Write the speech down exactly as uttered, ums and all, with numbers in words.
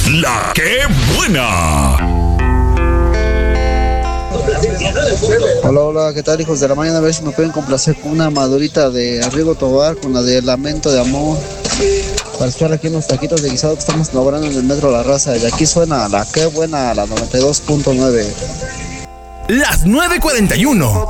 La que buena. Hola, hola, ¿qué tal, hijos de la mañana? A ver si me pueden complacer con una madurita de Arrigo Tobar, con la de Lamento de Amor, para estar aquí en los taquitos de guisado que estamos logrando en el Metro La Raza. Y aquí suena La que buena, la noventa y dos punto nueve. Las nueve cuarenta y uno.